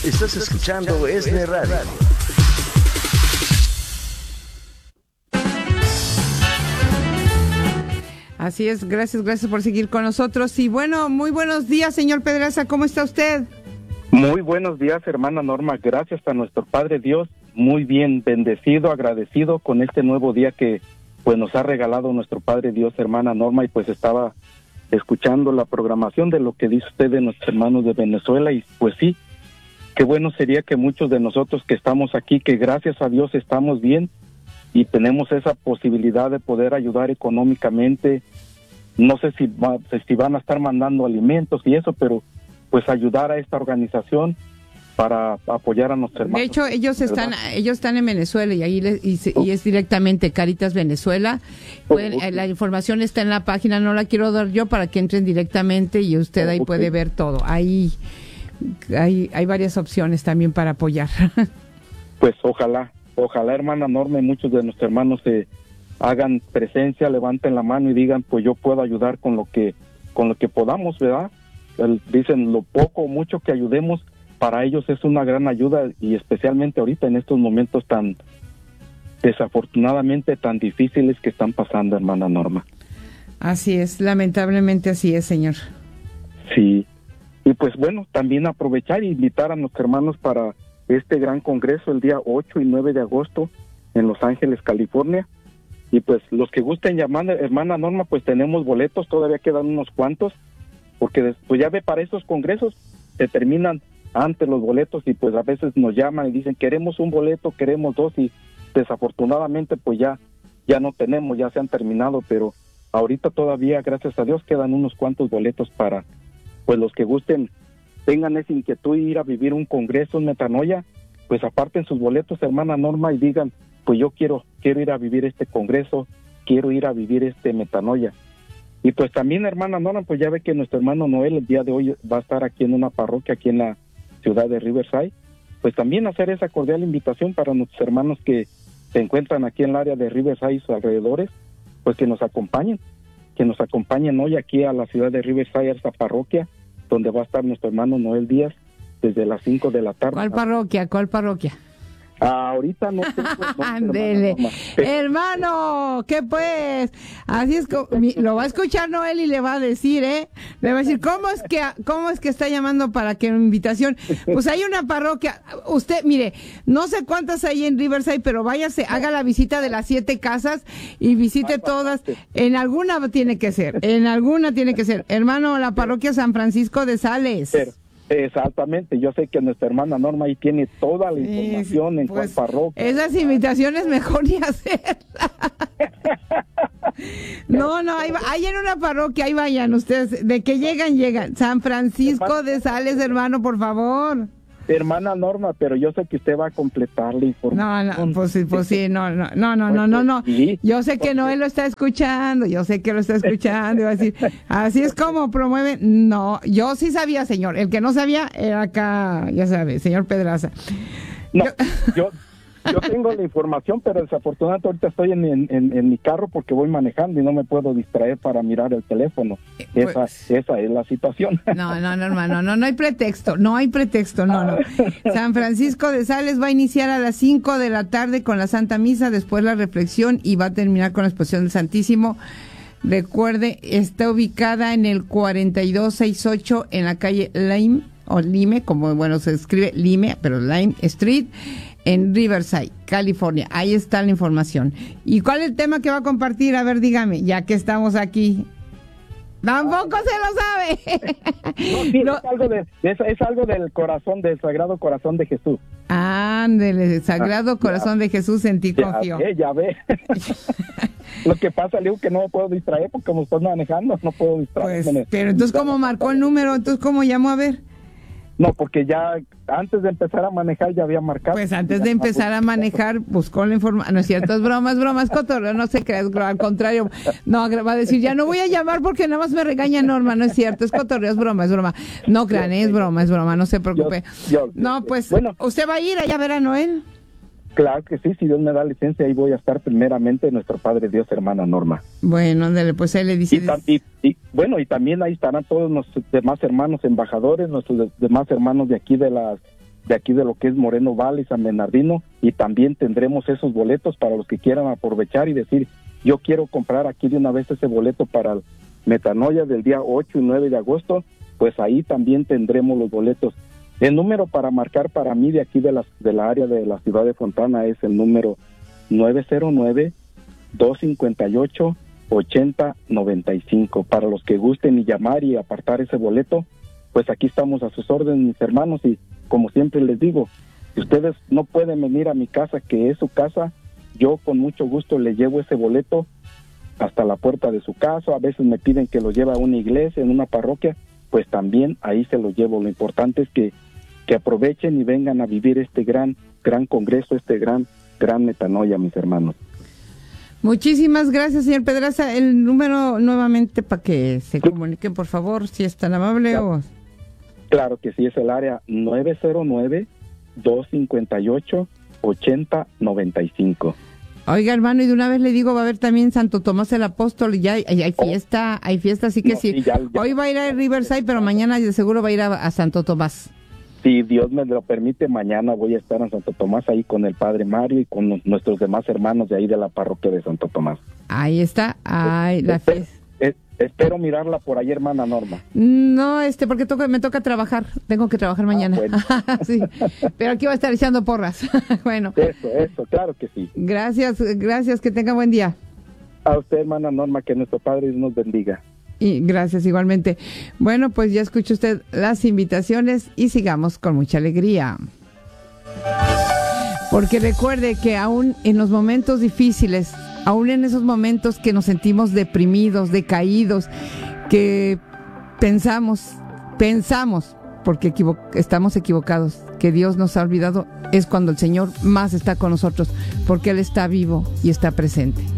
Estás escuchando ESNE Radio. Así es, gracias por seguir con nosotros. Y bueno, muy buenos días, señor Pedraza, ¿cómo está usted? Muy buenos días, hermana Norma, gracias a nuestro Padre Dios, muy bien, bendecido, agradecido con este nuevo día que pues nos ha regalado nuestro Padre Dios, hermana Norma, y pues estaba escuchando la programación de lo que dice usted de nuestros hermanos de Venezuela, y pues sí, qué bueno sería que muchos de nosotros que estamos aquí, que gracias a Dios estamos bien, y tenemos esa posibilidad de poder ayudar económicamente. No sé si van a estar mandando alimentos y eso, pero pues ayudar a esta organización para apoyar a nuestros hermanos. De hecho, ellos están en Venezuela y ahí y es directamente Caritas Venezuela. La información está en la página, no la quiero dar yo para que entren directamente y usted ahí puede ver todo. Ahí hay varias opciones también para apoyar. Pues ojalá, hermana Norma, y muchos de nuestros hermanos se hagan presencia, levanten la mano y digan, pues yo puedo ayudar con lo que podamos, ¿verdad? Dicen lo poco o mucho que ayudemos, para ellos es una gran ayuda, y especialmente ahorita en estos momentos tan desafortunadamente tan difíciles que están pasando, hermana Norma. Así es, lamentablemente así es, señor. Sí, y pues bueno, también aprovechar e invitar a nuestros hermanos para este gran congreso el día 8 y 9 de agosto en Los Ángeles, California. Y pues los que gusten llamar, hermana Norma, pues tenemos boletos, todavía quedan unos cuantos, porque pues ya ve, para esos congresos se terminan antes los boletos, y pues a veces nos llaman y dicen, queremos un boleto, queremos dos, y desafortunadamente pues ya no tenemos, ya se han terminado, pero ahorita todavía, gracias a Dios, quedan unos cuantos boletos para pues los que gusten, tengan esa inquietud de ir a vivir un congreso en Metanoia, pues aparten sus boletos, hermana Norma, y digan, pues yo quiero ir a vivir este congreso, quiero ir a vivir este Metanoia. Y pues también, hermana Norma, pues ya ve que nuestro hermano Noel el día de hoy va a estar aquí en una parroquia aquí en la ciudad de Riverside, pues también hacer esa cordial invitación para nuestros hermanos que se encuentran aquí en el área de Riverside y sus alrededores, pues que nos acompañen hoy aquí a la ciudad de Riverside, a esta parroquia, donde va a estar nuestro hermano Noel Díaz desde las 5 de la tarde. ¿Cuál parroquia? Ahorita no tengo Ándele, hermano, ¿qué pues? Así es, lo va a escuchar Noel y le va a decir, le va a decir, ¿cómo es que está llamando para que una invitación? Pues hay una parroquia, usted, mire, no sé cuántas hay en Riverside, pero váyase, haga la visita de las 7 casas y visite todas, en alguna tiene que ser, hermano, la parroquia San Francisco de Sales. Exactamente, yo sé que nuestra hermana Norma ahí tiene toda la información en cuál parroquia. Esas invitaciones mejor ni hacerlas. No, ahí en una parroquia, ahí vayan ustedes, de que llegan. San Francisco de Sales, hermano, por favor. Hermana Norma, pero yo sé que usted va a completar la información. No, pues sí, no. Yo sé que Noel lo está escuchando, y va a decir, así es como promueven. No, yo sí sabía, señor, el que no sabía era acá, ya sabe, señor Pedraza. No, yo tengo la información, pero desafortunadamente ahorita estoy en mi carro porque voy manejando y no me puedo distraer para mirar el teléfono. Esa es la situación. No, hermano, no hay pretexto, no. San Francisco de Sales va a iniciar a las 5 de la tarde con la Santa Misa, después la reflexión y va a terminar con la exposición del Santísimo. Recuerde, está ubicada en el 4268 en la calle Lime, o Lime, como se escribe Lime, pero Lime Street, en Riverside, California. Ahí está la información. ¿Y cuál es el tema que va a compartir? A ver, dígame, ya que estamos aquí. Tampoco se lo sabe. No. Es algo del corazón, del Sagrado Corazón de Jesús. Ándele, Sagrado Corazón de Jesús, en ti confío. Ya ve. Lo que pasa, le digo que no me puedo distraer porque como estoy manejando, no puedo distraerme. Pues, pero entonces, ¿cómo marcó el número? Entonces, ¿cómo llamó? A ver. No, porque ya antes de empezar a manejar ya había marcado. Pues antes de empezar a manejar buscó la información. No es cierto, es bromas, cotorreo, no se crea, al contrario. No, va a decir, ya no voy a llamar porque nada más me regaña Norma, no es cierto, es cotorreo, es broma. No crean, es broma, no se preocupe. No, pues, bueno, ¿usted va a ir allá a ver a Noel? Claro que sí, si Dios me da licencia, ahí voy a estar primeramente nuestro Padre Dios, hermana Norma. Bueno, pues él le dice... Y también ahí estarán todos nuestros demás hermanos embajadores, nuestros demás hermanos de aquí de las de aquí de lo que es Moreno Valley, San Bernardino, y también tendremos esos boletos para los que quieran aprovechar y decir, yo quiero comprar aquí de una vez ese boleto para el Metanoia del día 8 y 9 de agosto, pues ahí también tendremos los boletos. El número para marcar para mí de aquí de la área de la ciudad de Fontana es el número 909-258-8095. Para los que gusten y llamar y apartar ese boleto, pues aquí estamos a sus órdenes, mis hermanos, y como siempre les digo, si ustedes no pueden venir a mi casa, que es su casa, yo con mucho gusto le llevo ese boleto hasta la puerta de su casa. A veces me piden que lo lleve a una iglesia, en una parroquia, pues también ahí se lo llevo. Lo importante es que aprovechen y vengan a vivir este gran congreso, este gran Metanoia, mis hermanos. Muchísimas gracias, señor Pedraza. El número nuevamente para que se comuniquen, por favor, si es tan amable. Claro, claro que sí, es el área 909-258-8095. Oiga, hermano, y de una vez le digo, va a haber también Santo Tomás el Apóstol, y ya hay fiesta, así que no, sí. Ya. Hoy va a ir a Riverside, pero mañana de seguro va a ir a Santo Tomás. Si Dios me lo permite, mañana voy a estar en Santo Tomás ahí con el Padre Mario y con nuestros demás hermanos de ahí de la parroquia de Santo Tomás. Ahí está, la fiesta. Espero mirarla por ahí, hermana Norma. No, porque me toca trabajar. Tengo que trabajar mañana. Bueno. Sí, pero aquí va a estar echando porras. Bueno. Eso, claro que sí. Gracias, que tenga buen día. A usted, hermana Norma, que nuestro Padre nos bendiga. Y gracias igualmente. Bueno, pues ya escuchó usted las invitaciones y sigamos con mucha alegría. Porque recuerde que aún en los momentos difíciles, aún en esos momentos que nos sentimos deprimidos, decaídos, que pensamos, porque estamos equivocados, que Dios nos ha olvidado, es cuando el Señor más está con nosotros, porque Él está vivo y está presente.